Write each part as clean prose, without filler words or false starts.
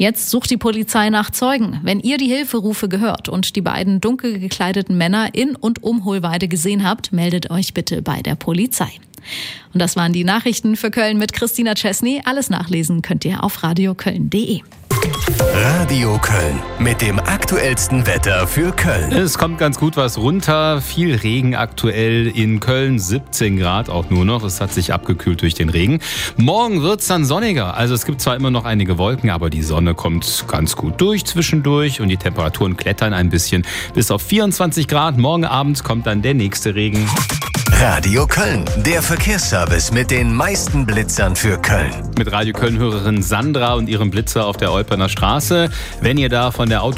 Jetzt sucht die Polizei nach Zeugen. Wenn ihr die Hilferufe gehört und die beiden dunkel gekleideten Männer in und um Hohlweide gesehen habt, meldet euch bitte bei der Polizei. Und das waren die Nachrichten für Köln mit Christina Chesney. Alles nachlesen könnt ihr auf radioköln.de. Radio Köln mit dem aktuellsten Wetter für Köln. Es kommt ganz gut was runter. Viel Regen aktuell in Köln. 17 Grad auch nur noch. Es hat sich abgekühlt durch den Regen. Morgen wird es dann sonniger. Also es gibt zwar immer noch einige Wolken, aber die Sonne kommt ganz gut durch zwischendurch. Und die Temperaturen klettern ein bisschen bis auf 24 Grad. Morgen Abend kommt dann der nächste Regen. Radio Köln, der Verkehrsservice mit den meisten Blitzern für Köln. Mit Radio Köln-Hörerin Sandra und ihrem Blitzer auf der Euperner Straße. Wenn ihr da von der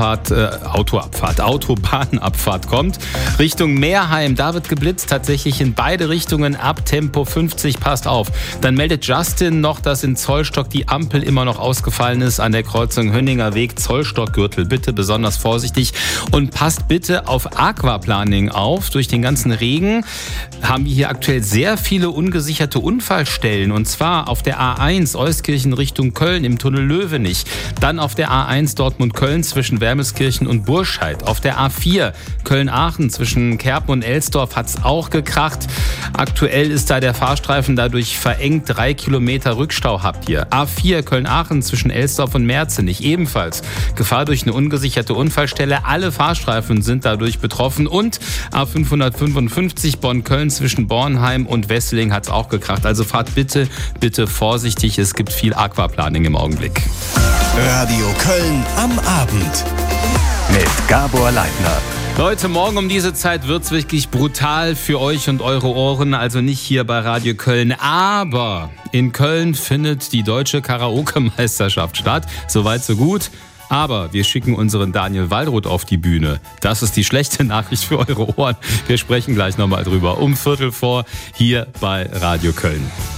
Autobahnabfahrt kommt, Richtung Meerheim, da wird geblitzt, tatsächlich in beide Richtungen ab Tempo 50, passt auf. Dann meldet Justin noch, dass in Zollstock die Ampel immer noch ausgefallen ist an der Kreuzung Hönninger Weg, Zollstockgürtel. Bitte besonders vorsichtig und passt bitte auf Aquaplaning auf. Durch den ganzen Regen haben wir hier aktuell sehr viele ungesicherte Unfallstellen. Und zwar auf der A1 Euskirchen Richtung Köln im Tunnel Löwenich. Dann auf der A1 Dortmund-Köln zwischen Wermelskirchen und Burscheid. Auf der A4 Köln-Aachen zwischen Kerpen und Elsdorf hat es auch gekracht. Aktuell ist da der Fahrstreifen dadurch verengt. 3 Kilometer Rückstau habt ihr. A4 Köln-Aachen zwischen Elsdorf und Merzenich ebenfalls. Gefahr durch eine ungesicherte Unfallstelle. Alle Fahrstreifen sind dadurch betroffen. Und A555 Bonn-Köln zwischen Bornheim und Wesseling hat es auch gekracht. Also fahrt bitte vorsichtig. Es gibt viel Aquaplaning im Augenblick. Radio Köln am Abend mit Gabor Leitner. Leute, morgen um diese Zeit wird's wirklich brutal für euch und eure Ohren, also nicht hier bei Radio Köln. Aber in Köln findet die deutsche Karaoke-Meisterschaft statt. Soweit, so gut. Aber wir schicken unseren Daniel Wallroth auf die Bühne. Das ist die schlechte Nachricht für eure Ohren. Wir sprechen gleich nochmal drüber. Um 15:15 hier bei Radio Köln.